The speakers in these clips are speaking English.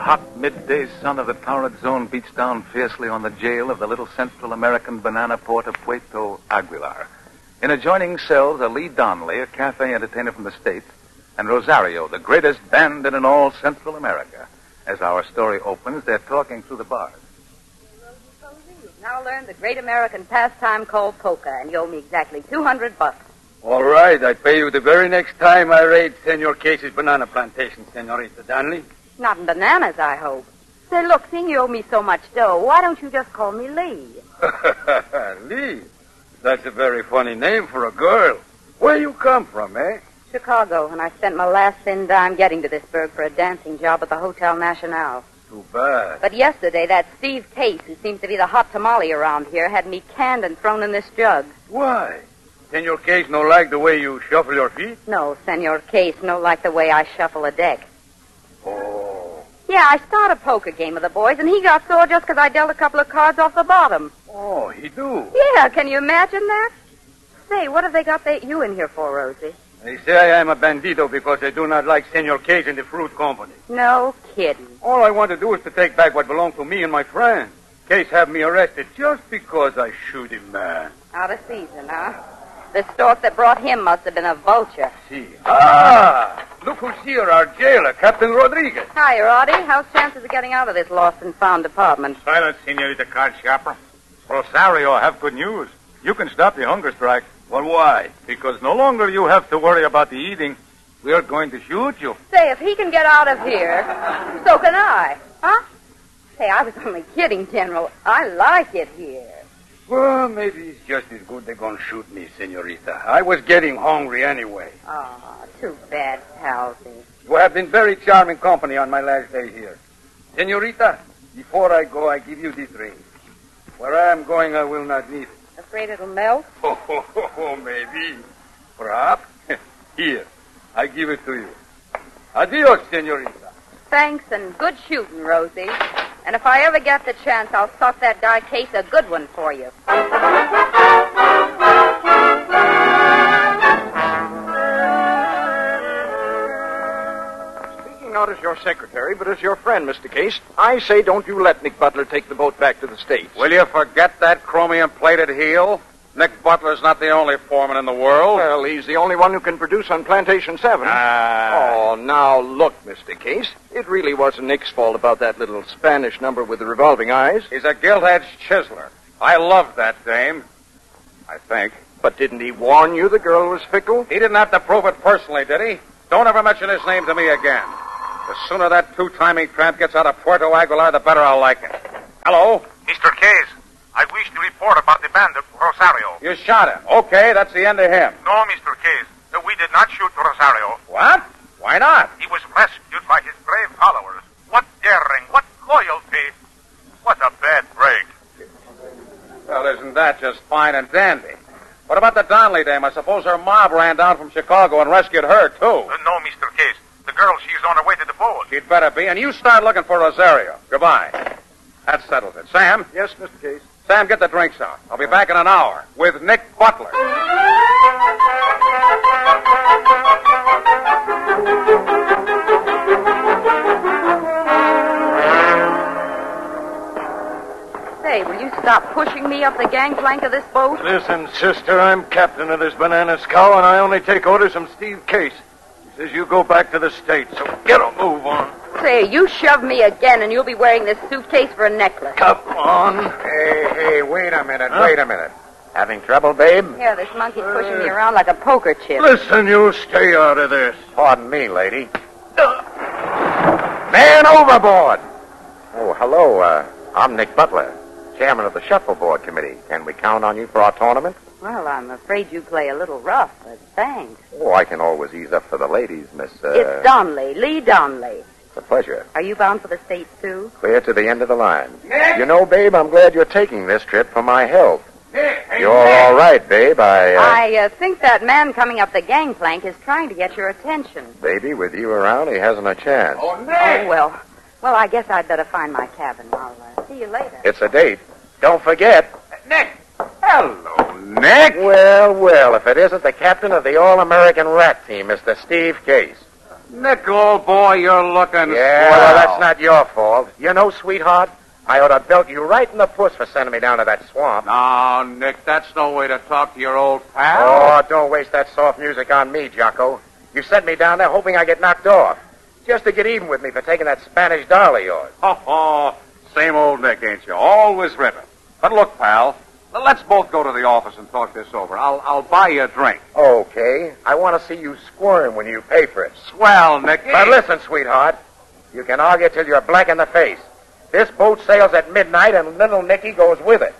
hot midday sun of the torrid zone beats down fiercely on the jail of the little Central American banana port of Puerto Aguilar. In adjoining cells are Lee Donnelly, a cafe entertainer from the States, and Rosario, the greatest bandit in all Central America. As our story opens, they're talking through the bars. You've now learned the great American pastime called polka, and you owe me exactly $200. All right, I pay you the very next time I raid Senor Case's banana plantation, Senorita Donnelly. Not in bananas, I hope. Say, look, seeing you owe me so much dough, why don't you just call me Lee? Lee? That's a very funny name for a girl. Where you come from, eh? Chicago, and I spent my last thin dime getting to this burg for a dancing job at the Hotel National. Too bad. But yesterday, that Steve Case, who seems to be the hot tamale around here, had me canned and thrown in this jug. Why? Senor Case no like the way you shuffle your feet? No, Senor Case no like the way I shuffle a deck. Oh. Yeah, I started a poker game with the boys, and he got sore just because I dealt a couple of cards off the bottom. Oh, he do? Yeah, can you imagine that? Say, what have they got you in here for, Rosie? They say I am a bandito because they do not like Senor Case in the fruit company. No kidding. All I want to do is to take back what belonged to me and my friend. Case have me arrested just because I shoot him, man. Out of season, huh? The stork that brought him must have been a vulture. See. Ah! Look who's here, our jailer, Captain Rodriguez. Hi, Roddy. How's chances of getting out of this lost and found department? Silence, Senorita Card Shopper. Rosario, have good news. You can stop the hunger strike. Well, why? Because no longer you have to worry about the eating. We are going to shoot you. Say, if he can get out of here, so can I. Huh? Say, I was only kidding, General. I like it here. Well, maybe it's just as good they're going to shoot me, Senorita. I was getting hungry anyway. Oh, too bad, Palsy. You have been very charming company on my last day here. Senorita, before I go, I give you this ring. Where I am going, I will not need it. Afraid it'll melt? Oh, maybe. Perhaps. Here, I give it to you. Adios, Senorita. Thanks, and good shooting, Rosie. And if I ever get the chance, I'll suck that guy Case a good one for you. Speaking not as your secretary, but as your friend, Mr. Case, I say don't you let Nick Butler take the boat back to the States. Will you forget that chromium-plated heel? Nick Butler's not the only foreman in the world. Well, he's the only one who can produce on Plantation 7. Oh, now, look, Mr. Case. It really wasn't Nick's fault about that little Spanish number with the revolving eyes. He's a gilt-edged chiseler. I love that dame. I think. But didn't he warn you the girl was fickle? He didn't have to prove it personally, did he? Don't ever mention his name to me again. The sooner that two-timing tramp gets out of Puerto Aguilar, the better I'll like it. Hello? Mr. Case, I wish to report about the bandit, Rosario. You shot him. Okay, that's the end of him. No, Mr. Case. We did not shoot Rosario. What? Why not? He was rescued by his brave followers. What daring, what loyalty. What a bad break. Well, isn't that just fine and dandy? What about the Donnelly dame? I suppose her mob ran down from Chicago and rescued her, too. No, Mr. Case. The girl, she's on her way to the boat. She'd better be, and you start looking for Rosario. Goodbye. That settles it. Sam? Yes, Mr. Case. Sam, get the drinks out. I'll be back in an hour with Nick Butler. Say, will you stop pushing me up the gangplank of this boat? Listen, sister, I'm captain of this banana scow, and I only take orders from Steve Case. He says you go back to the States, so get a move on. Say, you shove me again, and you'll be wearing this suitcase for a necklace. Come on. Hey, wait a minute, wait a minute. Having trouble, babe? Yeah, this monkey's pushing me around like a poker chip. Listen, you stay out of this. Pardon me, lady. Man overboard! Oh, hello, I'm Nick Butler, chairman of the Shuffleboard Committee. Can we count on you for our tournament? Well, I'm afraid you play a little rough, but thanks. Oh, I can always ease up for the ladies, Miss, It's Donnelly, Lee Donnelly. It's a pleasure. Are you bound for the States, too? Clear to the end of the line. Nick! You know, babe, I'm glad you're taking this trip for my health. Nick! Hey, You're Nick! all right, babe. I think that man coming up the gangplank is trying to get your attention. Baby, with you around, he hasn't a chance. Oh, Nick! Oh, well. Well, I guess I'd better find my cabin. I'll see you later. It's a date. Don't forget. Nick! Hello, Nick. Well, if it isn't the captain of the All-American Rat Team, Mr. Steve Case. Nick, old boy, you're looking Yeah, swell. well, that's not your fault. You know, sweetheart, I ought to belt you right in the puss for sending me down to that swamp. No, Nick, that's no way to talk to your old pal. Oh, don't waste that soft music on me, Jocko. You sent me down there hoping I get knocked off. Just to get even with me for taking that Spanish doll of yours. Oh, same old Nick, ain't you? Always ripping. But look, pal, let's both go to the office and talk this over. I'll buy you a drink. Okay. I want to see you squirm when you pay for it. Swell, Nicky. But listen, sweetheart. You can argue till you're black in the face. This boat sails at midnight, and little Nicky goes with it.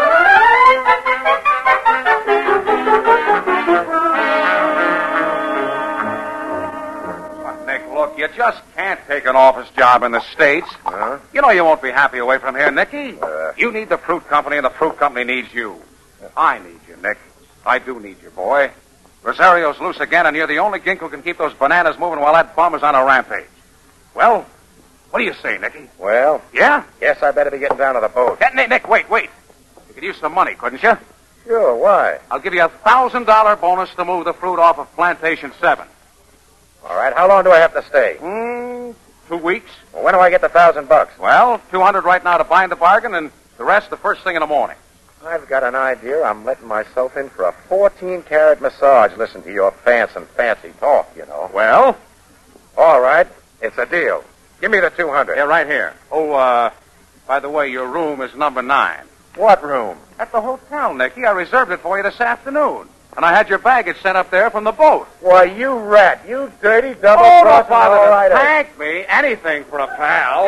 But, Nick, look, you just can't take an office job in the States. Huh? You know you won't be happy away from here, Nicky. You need the fruit company, and the fruit company needs you. I need you, Nick. I do need you, boy. Rosario's loose again, and you're the only gink who can keep those bananas moving while that bum is on a rampage. Well, what do you say, Nicky? Well, Yeah? guess I better be getting down to the boat. Nick, wait. You could use some money, couldn't you? Sure, why? I'll give you a $1,000 bonus to move the fruit off of Plantation 7. All right, how long do I have to stay? 2 weeks. Well, when do I get the $1,000? Well, $200 right now to bind the bargain, and the rest the first thing in the morning. I've got an idea. I'm letting myself in for a 14-carat massage. Listen to your fancy talk, you know. Well? All right, it's a deal. Give me the 200. Yeah, right here. Oh, by the way, your room is number 9. What room? At the hotel, Nicky. I reserved it for you this afternoon. And I had your baggage sent up there from the boat. Why, you rat. You dirty Oh, double-crossing... no bother all to right, thank me. Anything for a pal.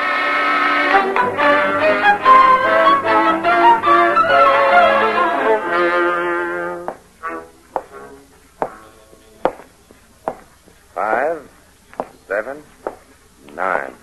Five, 7, 9.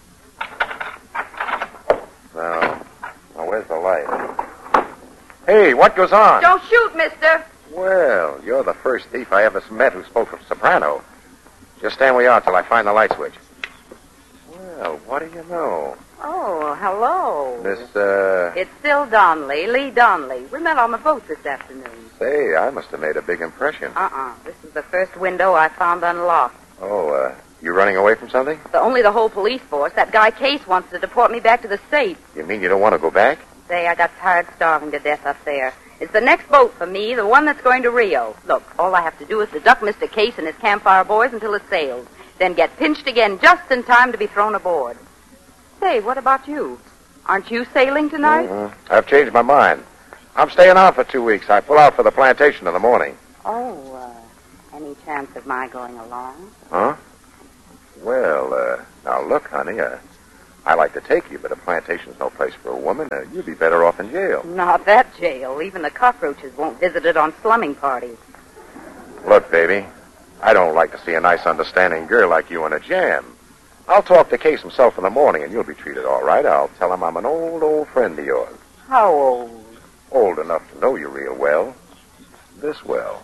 Now, where's the light? Hey, what goes on? Don't shoot, mister. Well, you're the first thief I ever met who spoke of soprano. Just stand where you are till I find the light switch. Well, what do you know? Oh, hello. Miss, It's Phil Donnelly, Lee Donnelly. We met on the boat this afternoon. say, I must have made a big impression. This is the first window I found unlocked. Oh, you running away from something? Only the whole police force. That guy Case wants to deport me back to the States. You mean you don't want to go back? Say, I got tired starving to death up there. It's the next boat for me, the one that's going to Rio. Look, all I have to do is deduct Mr. Case and his campfire boys until it sails. Then get pinched again just in time to be thrown aboard. Say, what about you? Aren't you sailing tonight? Mm-hmm. I've changed my mind. I'm staying on for 2 weeks. I pull out for the plantation in the morning. Oh, any chance of my going along? Huh? Well, now look, honey, I like to take you, but a plantation's no place for a woman. You'd be better off in jail. Not that jail. Even the cockroaches won't visit it on slumming parties. Look, baby, I don't like to see a nice, understanding girl like you in a jam. I'll talk to Case himself in the morning, and you'll be treated all right. I'll tell him I'm an old friend of yours. How old? Old enough to know you real well. This well.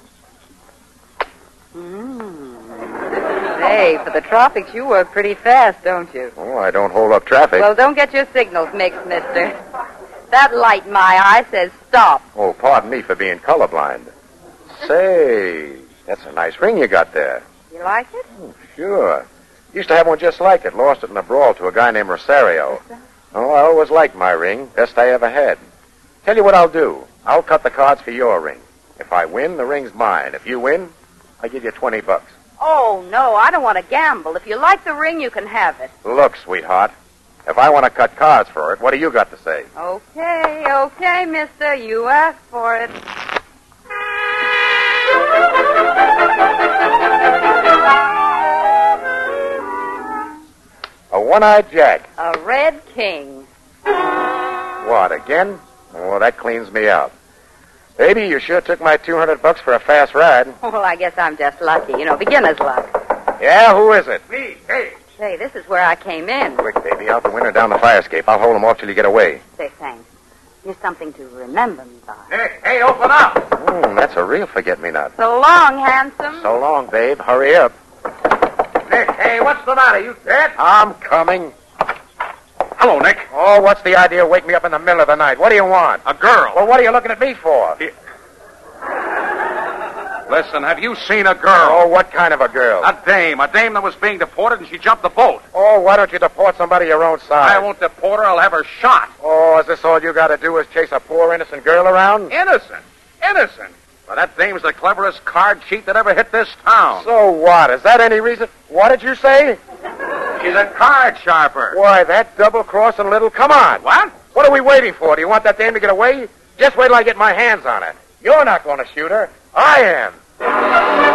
Hey, for the tropics, you work pretty fast, don't you? Oh, I don't hold up traffic. Well, don't get your signals mixed, mister. That light in my eye says stop. Oh, pardon me for being colorblind. Say, that's a nice ring you got there. You like it? Oh, sure. Used to have one just like it. Lost it in a brawl to a guy named Rosario. Oh, I always liked my ring. Best I ever had. Tell you what I'll do. I'll cut the cards for your ring. If I win, the ring's mine. If you win, I give you $20. Oh, no, I don't want to gamble. If you like the ring, you can have it. Look, sweetheart, if I want to cut cards for it, what do you got to say? Okay, mister. You asked for it. A one-eyed jack. A red king. What, again? Oh, that cleans me out. Baby, you sure took my $200 for a fast ride. Well, I guess I'm just lucky. You know, beginner's luck. Yeah, who is it? Me, hey. Say, this is where I came in. Quick, baby, out the window down the fire escape. I'll hold them off till you get away. Say, thanks. Here's something to remember me by. Nick, hey, open up. That's a real forget-me-not. So long, handsome. So long, babe. Hurry up. Nick, hey, what's the matter? You dead? I'm coming. Hello, Nick. Oh, what's the idea of waking me up in the middle of the night? What do you want? A girl. Well, what are you looking at me for? Listen, have you seen a girl? Oh, what kind of a girl? A dame that was being deported, and she jumped the boat. Oh, why don't you deport somebody your own size? I won't deport her. I'll have her shot. Oh, is this all you got to do is chase a poor innocent girl around? Innocent. Well, that dame's the cleverest card cheat that ever hit this town. So what? Is that any reason? What did you say? She's a card sharper. Why, that double-crossing little... Come on. What? What are we waiting for? Do you want that dame to get away? Just wait till I get my hands on her. You're not going to shoot her. I am.